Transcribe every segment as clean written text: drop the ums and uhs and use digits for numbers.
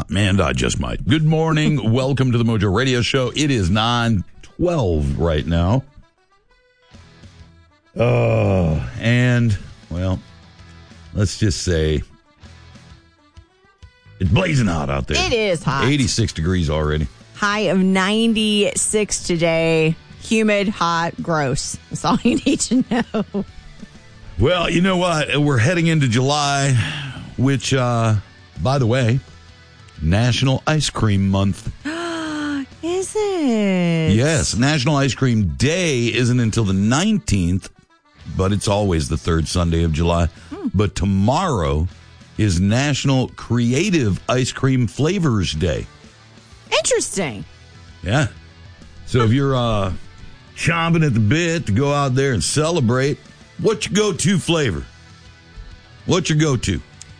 And I just might. Good morning. Welcome to the Mojo Radio Show. It is 9:12 right now. And, well, let's just say it's blazing hot out there. It is hot. 86 degrees already. High of 96 today. Humid, hot, gross. That's all you need to know. Well, you know what? We're heading into July, which, by the way, National Ice Cream Month. Is it? Yes, National Ice Cream Day isn't until the 19th, but it's always the third Sunday of July. But tomorrow is National Creative Ice Cream Flavors Day. Interesting. Yeah. So if you're chomping at the bit to go out there and celebrate, what's your go-to flavor? What's your go-to?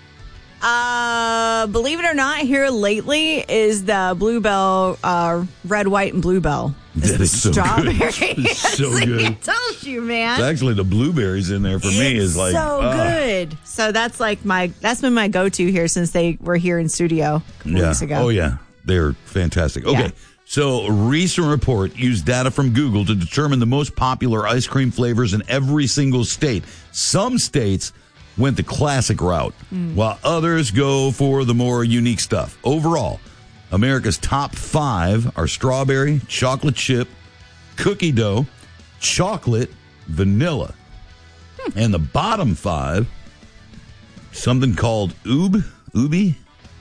Believe it or not, here lately is the Bluebell, red, white, and Bluebell. That is so strawberry. good. It's so good. I told you, man. It's actually the blueberries in there for me is like so good. So that's like that's been my go-to here since they were here in studio a couple weeks ago. Oh yeah, they're fantastic. Okay. Yeah. So, a recent report used data from Google to determine the most popular ice cream flavors in every single state. Some states went the classic route, while others go for the more unique stuff. Overall, America's top 5 are strawberry, chocolate chip, cookie dough, chocolate, vanilla. And the bottom 5, something called UBE.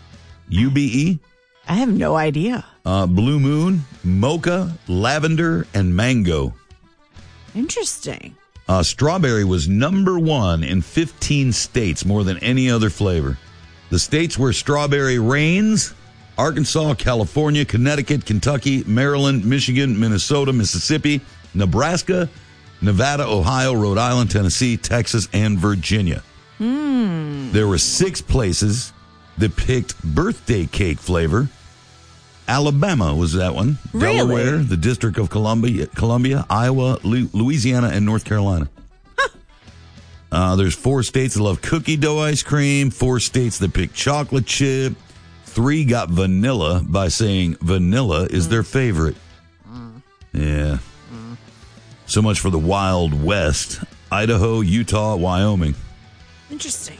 I have no idea. Blue Moon, Mocha, Lavender, and Mango. Interesting. Strawberry was number 1 in 15 states, more than any other flavor. The states where strawberry reigns: Arkansas, California, Connecticut, Kentucky, Maryland, Michigan, Minnesota, Mississippi, Nebraska, Nevada, Ohio, Rhode Island, Tennessee, Texas, and Virginia. There were 6 places that picked birthday cake flavor. Alabama was that one. Really? Delaware, the District of Columbia, Iowa, Louisiana, and North Carolina. There's 4 states that love cookie dough ice cream, 4 states that pick chocolate chip, 3 got vanilla by saying vanilla is their favorite. Yeah. So much for the Wild West. Idaho, Utah, Wyoming. Interesting.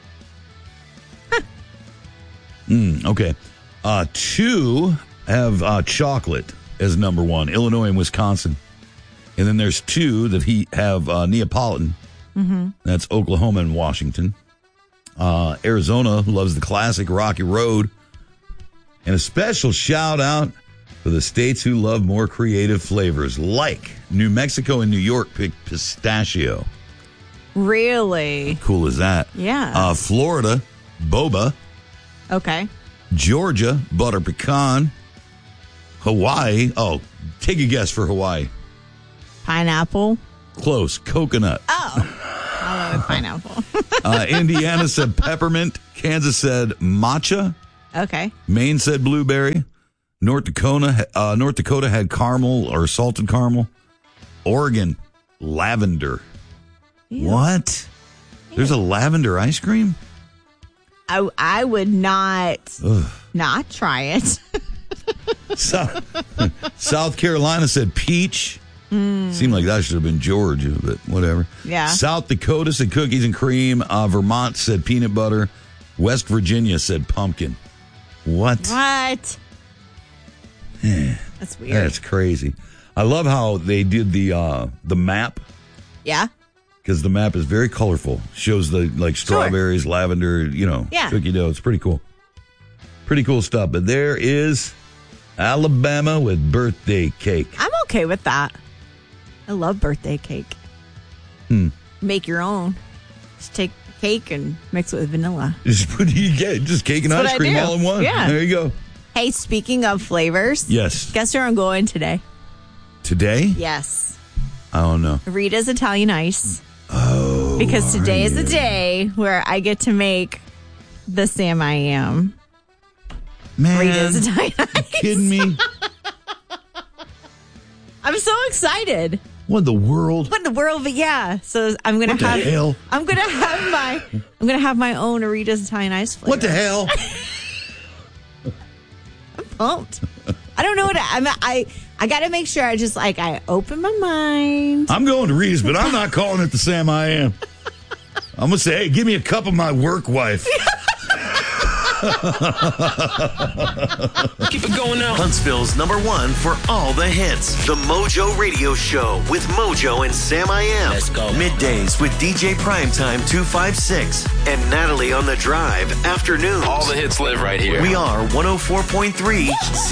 Okay. 2 have chocolate as number 1, Illinois and Wisconsin. And then there's 2 that have Neapolitan. That's Oklahoma and Washington. Arizona loves the classic Rocky Road. And a special shout out for the states who love more creative flavors, like New Mexico and New York picked pistachio. Really? How cool is that? Yeah. Florida, boba. Okay. Georgia, butter pecan. Hawaii, take a guess for Hawaii. Pineapple. Close, coconut. Oh. I love pineapple. Indiana said peppermint. Kansas said matcha. Okay. Maine said blueberry. North Dakota had caramel or salted caramel. Oregon, lavender. Ew. What? There's a lavender ice cream? I would not try it. South Carolina said peach. Seemed like that should have been Georgia, but whatever. Yeah. South Dakota said cookies and cream. Vermont said peanut butter. West Virginia said pumpkin. What? What? That's weird. That's crazy. I love how they did the map. Yeah. Because the map is very colorful. Shows the strawberries, lavender, cookie dough. It's pretty cool. Pretty cool stuff. But there is Alabama with birthday cake. I'm okay with that. I love birthday cake. Make your own. Just take cake and mix it with vanilla. What do you get? Just cake and That's ice what I cream do. all in one. Yeah. There you go. Hey, speaking of flavors. Yes. Guess where I'm going today? Today? Yes. I don't know. Rita's Italian Ice. Oh. Because today is the day where I get to make the Sam I Am. Man. Rita's Italian Ice. You kidding me? I'm so excited. What in the world? What in the world? But yeah, so I'm gonna have. I'm gonna have my own Rita's Italian Ice flavor. What the hell? pumped. I don't know what I got to make sure I open my mind. I'm going to Reeves, but I'm not calling it the Sam I Am. I'm going to say, hey, give me a cup of my work wife. Keep it going now. Huntsville's #1 for all the hits. The Mojo Radio Show with Mojo and Sam I Am. Let's go. Middays with DJ Primetime 256 and Natalie on the Drive afternoons. All the hits live right here. We are 104.3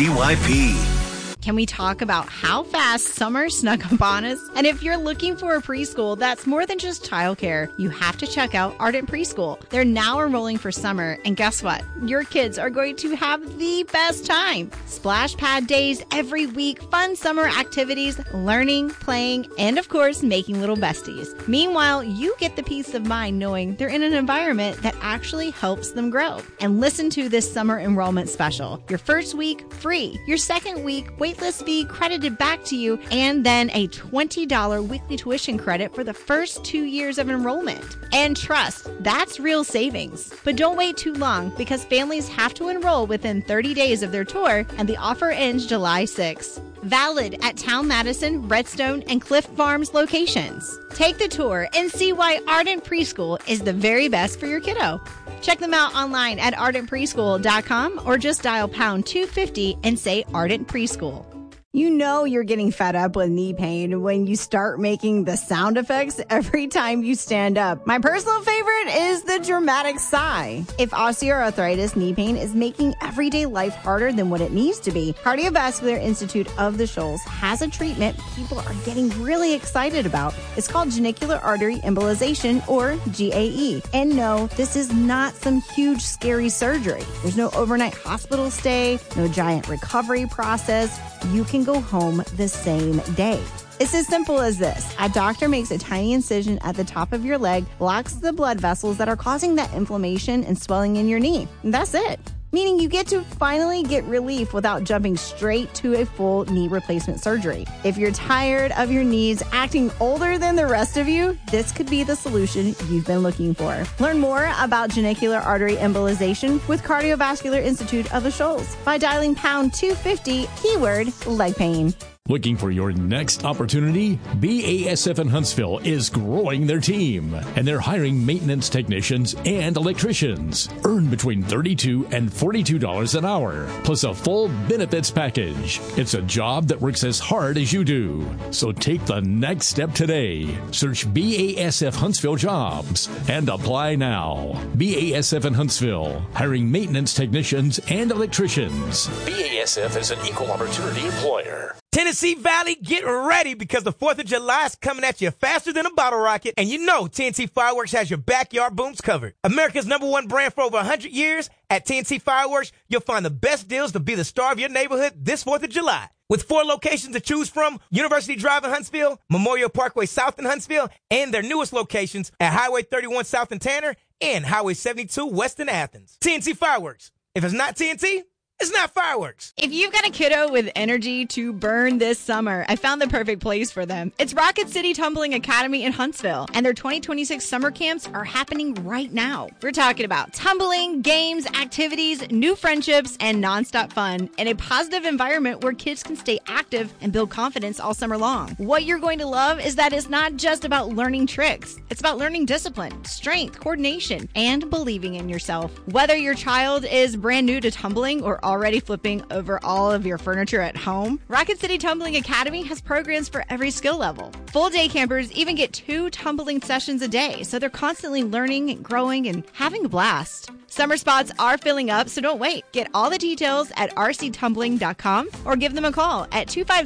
CYP. Can we talk about how fast summer snuck up on us? And if you're looking for a preschool that's more than just childcare, you have to check out Ardent Preschool. They're now enrolling for summer, and guess what? Your kids are going to have the best time. Splash pad days every week, fun summer activities, learning, playing, and of course, making little besties. Meanwhile, you get the peace of mind knowing they're in an environment that actually helps them grow. And listen to this summer enrollment special. Your first week, free. Your second week, waitlist fee credited back to you, and then a $20 weekly tuition credit for the first 2 years of enrollment. And trust, that's real savings. But don't wait too long because families have to enroll within 30 days of their tour, and the offer ends July 6th. Valid at Town Madison, Redstone, and Cliff Farms locations. Take the tour and see why Ardent Preschool is the very best for your kiddo. Check them out online at ardentpreschool.com or just dial pound 250 and say Ardent Preschool. You know you're getting fed up with knee pain when you start making the sound effects every time you stand up. My personal favorite is the dramatic sigh. If osteoarthritis knee pain is making everyday life harder than what it needs to be, Cardiovascular Institute of the Shoals has a treatment people are getting really excited about. It's called genicular artery embolization, or GAE. And no, this is not some huge scary surgery. There's no overnight hospital stay, no giant recovery process. You can go home the same day. It's as simple as this. A doctor makes a tiny incision at the top of your leg, blocks the blood vessels that are causing that inflammation and swelling in your knee. And that's it. Meaning you get to finally get relief without jumping straight to a full knee replacement surgery. If you're tired of your knees acting older than the rest of you, this could be the solution you've been looking for. Learn more about genicular artery embolization with Cardiovascular Institute of the Shoals by dialing pound 250, keyword leg pain. Looking for your next opportunity? BASF in Huntsville is growing their team, and they're hiring maintenance technicians and electricians. Earn between $32 and $42 an hour, plus a full benefits package. It's a job that works as hard as you do. So take the next step today. Search BASF Huntsville Jobs and apply now. BASF in Huntsville, hiring maintenance technicians and electricians. BASF is an equal opportunity employer. Tennessee Valley, get ready because the 4th of July is coming at you faster than a bottle rocket. And you know TNT Fireworks has your backyard booms covered. America's #1 brand for over 100 years. At TNT Fireworks, you'll find the best deals to be the star of your neighborhood this 4th of July. With 4 locations to choose from, University Drive in Huntsville, Memorial Parkway South in Huntsville, and their newest locations at Highway 31 South in Tanner and Highway 72 West in Athens. TNT Fireworks. If it's not TNT, it's not fireworks. If you've got a kiddo with energy to burn this summer, I found the perfect place for them. It's Rocket City Tumbling Academy in Huntsville, and their 2026 summer camps are happening right now. We're talking about tumbling, games, activities, new friendships, and nonstop fun in a positive environment where kids can stay active and build confidence all summer long. What you're going to love is that it's not just about learning tricks. It's about learning discipline, strength, coordination, and believing in yourself. Whether your child is brand new to tumbling or already flipping over all of your furniture at home, Rocket City Tumbling Academy has programs for every skill level. Full day campers even get 2 tumbling sessions a day, so they're constantly learning and growing and having a blast. Summer spots are filling up, so don't wait. Get all the details at rctumbling.com or give them a call at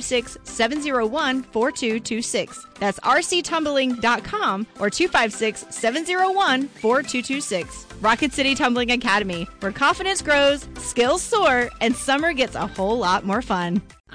256-701-4226. That's rctumbling.com or 256-701-4226. Rocket City Tumbling Academy, where confidence grows, skills soar, and summer gets a whole lot more fun.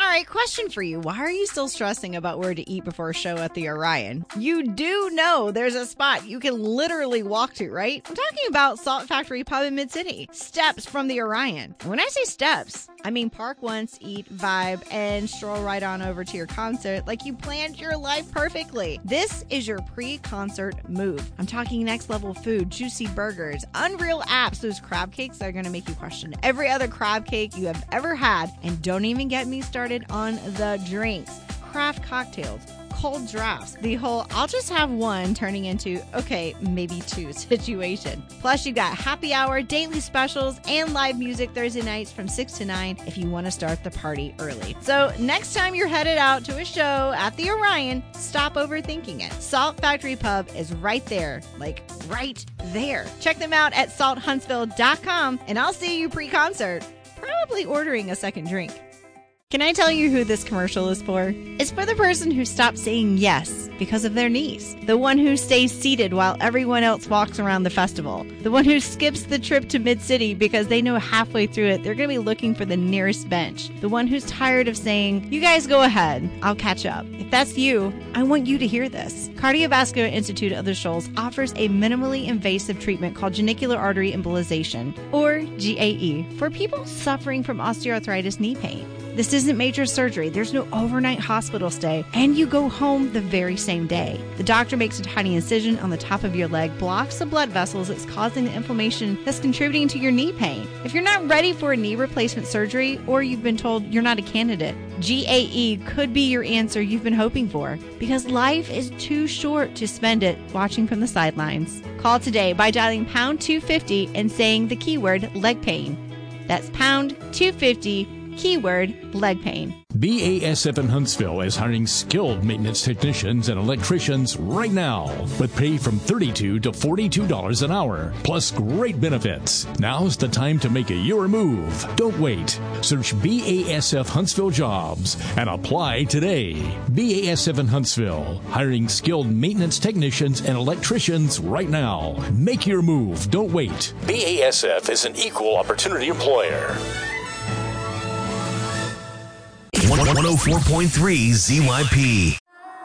All right, question for you. Why are you still stressing about where to eat before a show at the Orion? You do know there's a spot you can literally walk to, right? I'm talking about Salt Factory Pub in Mid-City. Steps from the Orion. And when I say steps, I mean park once, eat, vibe, and stroll right on over to your concert like you planned your life perfectly. This is your pre-concert move. I'm talking next level food, juicy burgers, unreal apps, those crab cakes that are going to make you question every other crab cake you have ever had, and don't even get me started on the drinks, craft cocktails, cold drafts, the whole I'll just have one turning into okay, maybe two situation. Plus you got happy hour, daily specials, and live music Thursday nights from 6 to 9 if you want to start the party early. So next time you're headed out to a show at the Orion, stop overthinking it. Salt Factory Pub is right there, like right there. Check them out at salthuntsville.com, and I'll see you pre-concert, probably ordering a second drink. Can I tell you who this commercial is for? It's for the person who stopped saying yes because of their knees. The one who stays seated while everyone else walks around the festival. The one who skips the trip to Mid-City because they know halfway through it they're going to be looking for the nearest bench. The one who's tired of saying, you guys go ahead, I'll catch up. If that's you, I want you to hear this. Cardiovascular Institute of the Shoals offers a minimally invasive treatment called genicular artery embolization, or GAE, for people suffering from osteoarthritis knee pain. This isn't major surgery, there's no overnight hospital stay, and you go home the very same day. The doctor makes a tiny incision on the top of your leg, blocks the blood vessels that's causing the inflammation that's contributing to your knee pain. If you're not ready for a knee replacement surgery, or you've been told you're not a candidate, GAE could be your answer you've been hoping for, because life is too short to spend it watching from the sidelines. Call today by dialing pound 250 and saying the keyword leg pain. That's pound 250 keyword leg pain. BASF in Huntsville is hiring skilled maintenance technicians and electricians right now with pay from $32 to $42 an hour, plus great benefits. Now's the time to make your move. Don't wait. Search BASF Huntsville Jobs and apply today. BASF in Huntsville, hiring skilled maintenance technicians and electricians right now. Make your move. Don't wait. BASF is an equal opportunity employer. 104.3 ZYP.